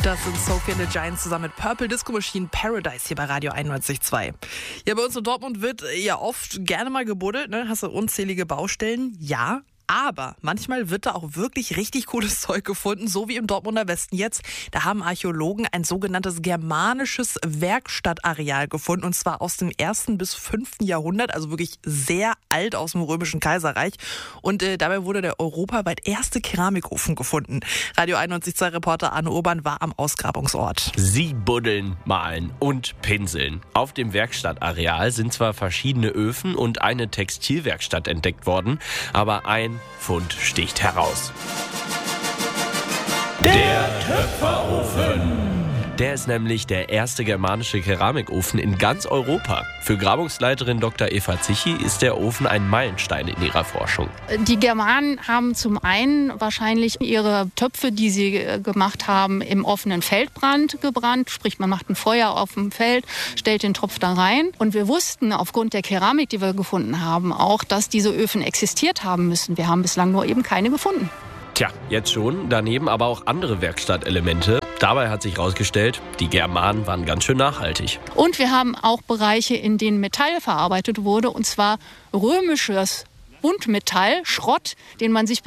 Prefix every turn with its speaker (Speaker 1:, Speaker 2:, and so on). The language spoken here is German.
Speaker 1: Das sind Sophie and the Giants zusammen mit Purple Disco Machine Paradise hier bei Radio 91.2. Ja, bei uns in Dortmund wird ja oft gerne mal gebuddelt, ne? Hast du unzählige Baustellen? Ja. Aber manchmal wird da auch wirklich richtig cooles Zeug gefunden, so wie im Dortmunder Westen jetzt. Da haben Archäologen ein sogenanntes germanisches Werkstattareal gefunden, und zwar aus dem 1. bis 5. Jahrhundert, also wirklich sehr alt, aus dem Römischen Kaiserreich. Und dabei wurde der europaweit erste Keramikofen gefunden. Radio 91.2 Reporter Arne Urban war am Ausgrabungsort.
Speaker 2: Sie buddeln, malen und pinseln. Auf dem Werkstattareal sind zwar verschiedene Öfen und eine Textilwerkstatt entdeckt worden, aber ein Fund sticht heraus. Der Töpferofen. Der ist nämlich der erste germanische Keramikofen in ganz Europa. Für Grabungsleiterin Dr. Eva Zichy ist der Ofen ein Meilenstein in ihrer Forschung.
Speaker 3: Die Germanen haben zum einen wahrscheinlich ihre Töpfe, die sie gemacht haben, im offenen Feldbrand gebrannt. Sprich, man macht ein Feuer auf dem Feld, stellt den Topf da rein. Und wir wussten aufgrund der Keramik, die wir gefunden haben, auch, dass diese Öfen existiert haben müssen. Wir haben bislang nur eben keine gefunden.
Speaker 2: Tja, jetzt schon. Daneben aber auch andere Werkstattelemente. Dabei hat sich herausgestellt, die Germanen waren ganz schön nachhaltig.
Speaker 3: Und wir haben auch Bereiche, in denen Metall verarbeitet wurde, und zwar römisches Buntmetall, Schrott, den man sich